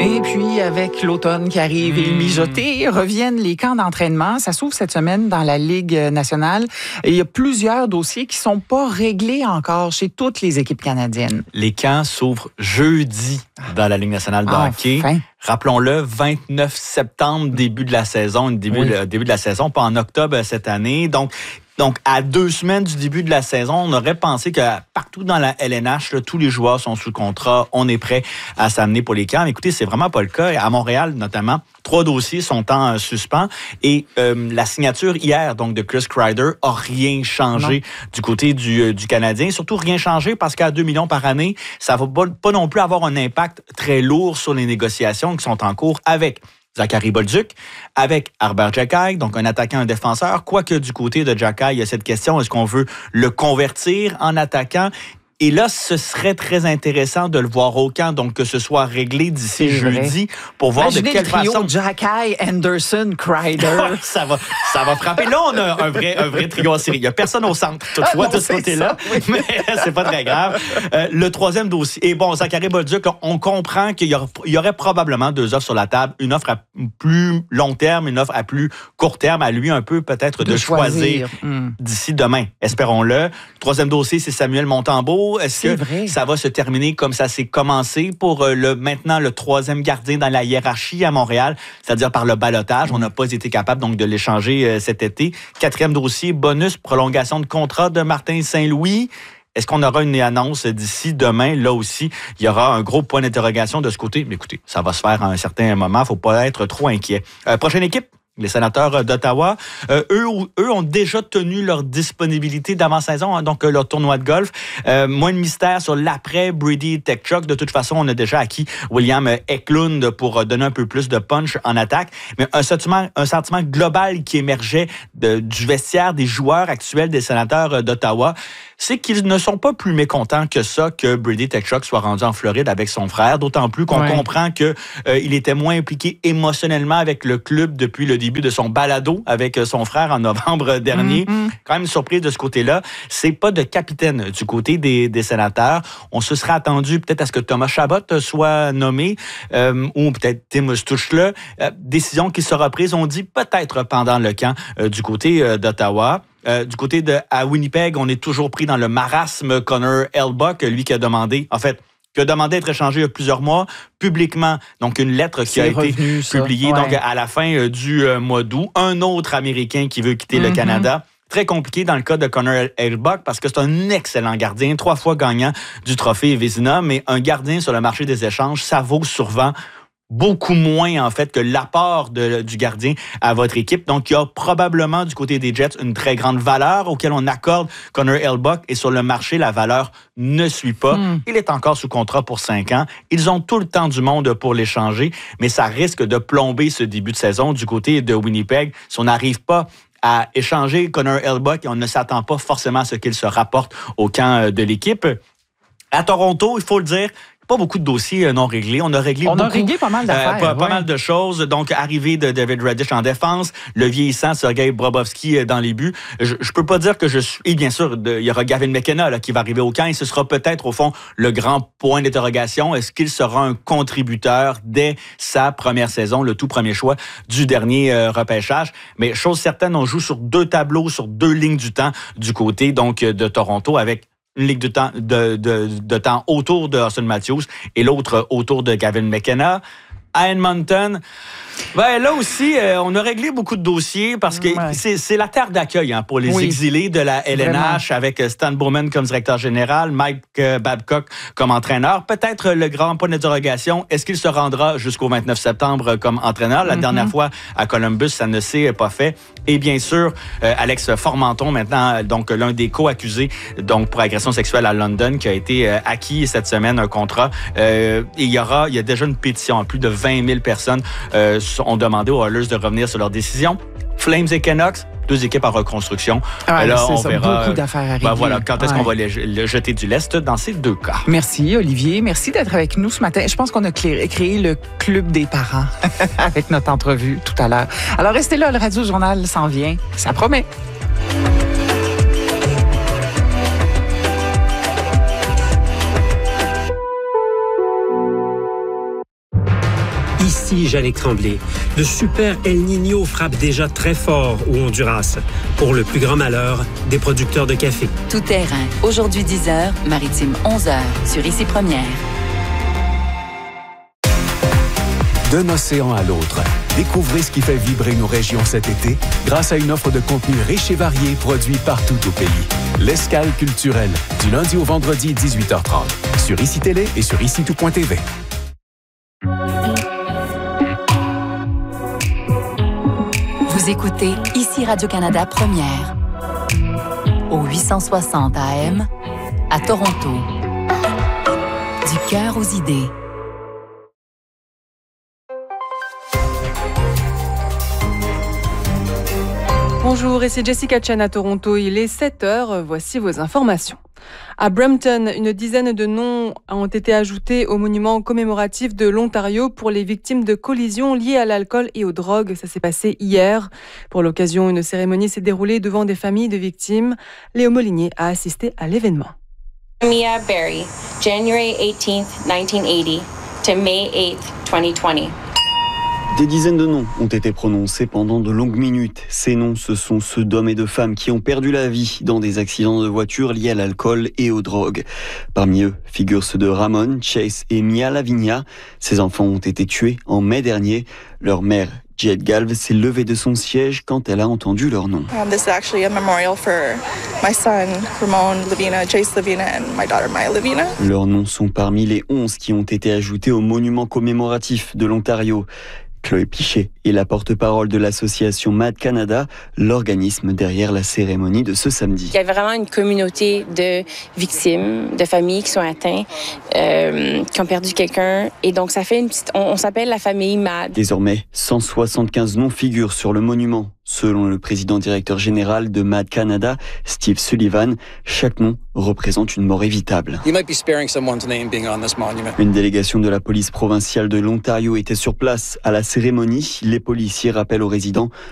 Et puis, avec l'automne qui arrive et le mijoté, reviennent les camps d'entraînement. Ça s'ouvre cette semaine dans la Ligue nationale. Et il y a plusieurs dossiers qui ne sont pas réglés encore chez toutes les équipes canadiennes. Les camps s'ouvrent jeudi dans la Ligue nationale de hockey. Enfin. Rappelons-le, 29 septembre, début de la saison. Début de la saison, pas en octobre cette année. Donc, à 2 semaines du début de la saison, on aurait pensé que partout dans la LNH, là, tous les joueurs sont sous contrat. On est prêt à s'amener pour les camps. Mais écoutez, c'est vraiment pas le cas. À Montréal, notamment, 3 dossiers sont en suspens. Et la signature hier donc de Chris Kreider a rien changé du côté du Canadien. Surtout rien changé parce qu'à 2 millions par année, ça va pas non plus avoir un impact très lourd sur les négociations qui sont en cours avec Zachary Bolduc, avec Arber Xhekaj, donc un attaquant, un défenseur. Quoique du côté de Xhekaj, il y a cette question, est-ce qu'on veut le convertir en attaquant? Et là, ce serait très intéressant de le voir au camp, donc que ce soit réglé d'ici jeudi pour voir imaginez de quelle le trio façon... Xhekaj, Anderson, Kreider. ça va frapper. Là, on a un vrai trio en série. Il n'y a personne au centre, toutefois, de ce côté-là. Mais c'est pas très grave. Le troisième dossier. Et bon, Zachary Bolduc, on comprend qu'il y aurait probablement 2 offres sur la table. Une offre à plus long terme, une offre à plus court terme. À lui, un peu, peut-être, de choisir d'ici demain. Espérons-le. Le troisième dossier, c'est Samuel Montembeault. Est-ce que ça va se terminer comme ça s'est commencé pour maintenant le 3e gardien dans la hiérarchie à Montréal, c'est-à-dire par le ballottage? On n'a pas été capable donc de l'échanger cet été. 4e dossier, bonus, prolongation de contrat de Martin Saint-Louis. Est-ce qu'on aura une annonce d'ici demain? Là aussi, il y aura un gros point d'interrogation de ce côté. Mais écoutez, ça va se faire à un certain moment. Il ne faut pas être trop inquiet. Prochaine équipe? Les Sénateurs d'Ottawa, eux ont déjà tenu leur disponibilité d'avant-saison, donc leur tournoi de golf. Moins de mystère sur l'après Brady Tkachuk. De toute façon, on a déjà acquis William Eklund pour donner un peu plus de punch en attaque. Mais un sentiment global qui émergeait du vestiaire des joueurs actuels des Sénateurs d'Ottawa, c'est qu'ils ne sont pas plus mécontents que ça que Brady Tkachuk soit rendu en Floride avec son frère, d'autant plus qu'on comprend qu'il était moins impliqué émotionnellement avec le club depuis le début de son balado avec son frère en novembre dernier. Quand même une surprise de ce côté-là. C'est pas de capitaine du côté des Sénateurs. On se serait attendu peut-être à ce que Thomas Chabot soit nommé ou peut-être Tim Stutzle. Décision qui sera prise, on dit peut-être pendant le camp du côté d'Ottawa. Du côté à Winnipeg, on est toujours pris dans le marasme. Connor Hellebuyck, lui qui a demandé d'être échangé il y a plusieurs mois, publiquement. Donc, une lettre qui a été publiée donc, à la fin du mois d'août. Un autre Américain qui veut quitter le Canada. Très compliqué dans le cas de Connor Hellebuyck parce que c'est un excellent gardien, 3 fois gagnant du trophée Vezina, mais un gardien sur le marché des échanges, ça vaut souvent beaucoup moins, en fait, que l'apport du gardien à votre équipe. Donc, il y a probablement, du côté des Jets, une très grande valeur auquel on accorde Connor Hellebuyck et sur le marché, la valeur ne suit pas. Il est encore sous contrat pour 5 ans. Ils ont tout le temps du monde pour l'échanger, mais ça risque de plomber ce début de saison du côté de Winnipeg. Si on n'arrive pas à échanger Connor Hellebuyck, on ne s'attend pas forcément à ce qu'il se rapporte au camp de l'équipe. À Toronto, il faut le dire, pas beaucoup de dossiers non réglés. On a réglé pas mal d'affaires. Pas mal de choses. Donc, arrivée de David Raddysh en défense, le vieillissant Sergei Bobrovsky dans les buts. Je peux pas dire que je suis... Et bien sûr, il y aura Gavin McKenna là, qui va arriver au camp et ce sera peut-être, au fond, le grand point d'interrogation. Est-ce qu'il sera un contributeur dès sa première saison, le tout premier choix du dernier repêchage? Mais chose certaine, on joue sur 2 tableaux, sur 2 lignes du temps du côté donc de Toronto avec une ligue de temps autour de Auston Matthews et l'autre autour de Gavin McKenna. À Edmonton, là aussi, on a réglé beaucoup de dossiers parce que c'est la terre d'accueil pour les exilés de la LNH. Vraiment. Avec Stan Bowman comme directeur général, Mike Babcock comme entraîneur. Peut-être le grand point d'interrogation, est-ce qu'il se rendra jusqu'au 29 septembre comme entraîneur? La dernière fois à Columbus, ça ne s'est pas fait. Et bien sûr, Alex Formenton, maintenant, donc l'un des co-accusés donc pour agression sexuelle à London, qui a été acquis cette semaine un contrat. Il y a déjà une pétition. Plus de 20 000 personnes ont demandé aux Oilers de revenir sur leur décision. Flames et Canucks, 2 équipes en reconstruction. Là, on verra. Beaucoup d'affaires à régler. Quand est-ce qu'on va le jeter du lest dans ces 2 cas? Merci, Olivier. Merci d'être avec nous ce matin. Je pense qu'on a créé le club des parents avec notre entrevue tout à l'heure. Alors, restez là, le Radio Journal s'en vient. Ça promet. Ici, Jannick Tremblay. Le super El Niño frappe déjà très fort au Honduras, pour le plus grand malheur des producteurs de café. Tout terrain, aujourd'hui 10h, maritime 11h, sur Ici Première. D'un océan à l'autre, découvrez ce qui fait vibrer nos régions cet été grâce à une offre de contenu riche et varié produit partout au pays. L'Escale culturelle, du lundi au vendredi 18h30, sur ICI Télé et sur ICI2.tv. Vous écoutez Ici Radio-Canada Première, au 860 AM, à Toronto. Du cœur aux idées. Bonjour, ici Jessica Chen à Toronto. Il est 7h, voici vos informations. À Brampton, une dizaine de noms ont été ajoutés au monument commémoratif de l'Ontario pour les victimes de collisions liées à l'alcool et aux drogues. Ça s'est passé hier. Pour l'occasion, une cérémonie s'est déroulée devant des familles de victimes. Léo Molinier a assisté à l'événement. Mia Berry, January 18th, 1980 to May 8th, 2020. Des dizaines de noms ont été prononcés pendant de longues minutes. Ces noms, ce sont ceux d'hommes et de femmes qui ont perdu la vie dans des accidents de voiture liés à l'alcool et aux drogues. Parmi eux figurent ceux de Ramon, Chase et Mia Lavinia. Ces enfants ont été tués en mai dernier. Leur mère, Jade Galve, s'est levée de son siège quand elle a entendu leur nom. This is actually a memorial for my son, Ramon Lavina, Chase Lavina, and my daughter, Maya Lavina. Leurs noms sont parmi les 11 qui ont été ajoutés au monument commémoratif de l'Ontario. Chloé Pichet est la porte-parole de l'association MAD Canada, l'organisme derrière la cérémonie de ce samedi. Il y a vraiment une communauté de victimes, de familles qui sont atteintes, qui ont perdu quelqu'un. Et donc, ça fait une petite... On s'appelle la famille MAD. Désormais, 175 noms figurent sur le monument. Selon le président directeur général de MAD Canada, Steve Sullivan, chaque nom représente une mort évitable. Une délégation de la police provinciale de l'Ontario était sur place à la cérémonie. Les policiers rappellent aux résidents